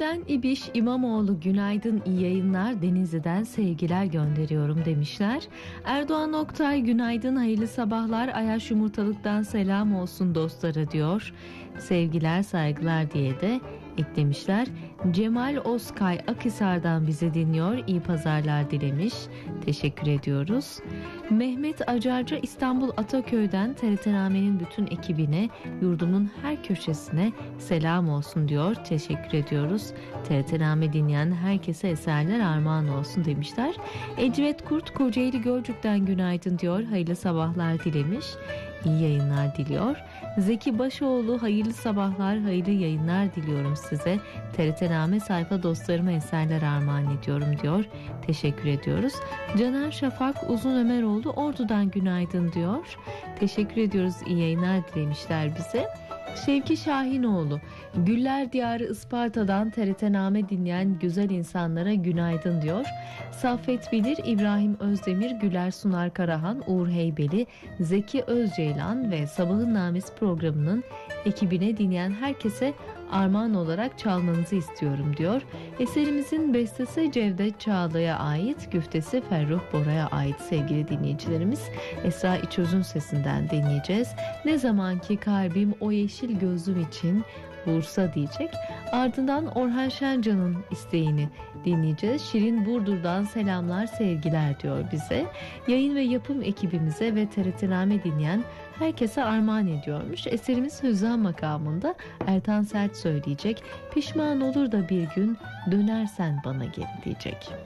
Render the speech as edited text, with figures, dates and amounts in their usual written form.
İzmir'den İbiş İmamoğlu günaydın, iyi yayınlar, Denizli'den sevgiler gönderiyorum demişler. Erdoğan Oktay günaydın, hayırlı sabahlar, Ayaş Yumurtalık'tan selam olsun dostlara diyor. Sevgiler saygılar diye de eklemişler. Cemal Oskay Akhisar'dan bizi dinliyor, iyi pazarlar dilemiş. Teşekkür ediyoruz. Mehmet Acarcı İstanbul Ataköy'den TRT-Name'nin bütün ekibine, yurdumun her köşesine selam olsun diyor. Teşekkür ediyoruz. TRT-Name dinleyen herkese eserler armağan olsun demişler. Ecvet Kurt Kocaeli Gölcük'ten günaydın diyor. Hayırlı sabahlar dilemiş. İyi yayınlar diliyor. Zeki Başoğlu hayırlı sabahlar, hayırlı yayınlar diliyorum size. TRT-Name sayfa dostlarıma eserler armağan ediyorum diyor. Teşekkür ediyoruz. Caner Şafak Uzun Ömeroğlu Ordu'dan günaydın diyor. Teşekkür ediyoruz. İyi yayınlar dilemişler bize. Şevki Şahinoğlu Güller Diyarı Isparta'dan TRT-Name dinleyen güzel insanlara günaydın diyor. Saffet Bilir, İbrahim Özdemir, Güler Sunar Karahan, Uğur Heybeli, Zeki Özceylan ve Sabahın Namesi programının ekibine dinleyen herkese armağan olarak çalmanızı istiyorum diyor. Eserimizin bestesi Cevdet Çağla'ya ait, güftesi Ferruh Bora'ya ait sevgili dinleyicilerimiz. Esra İçöz'ün sesinden dinleyeceğiz. Ne zamanki kalbim o yeşil gözlüm için vursa diyecek. Ardından Orhan Şencan'ın isteğini dinleyeceğiz. Şirin Burdur'dan selamlar sevgiler diyor bize. Yayın ve yapım ekibimize ve TRT-Name dinleyen herkese armağan ediyormuş. Eserimiz Hüzzam makamında, Ertan Sert söyleyecek. Pişman olur da bir gün dönersen bana geri diyecek.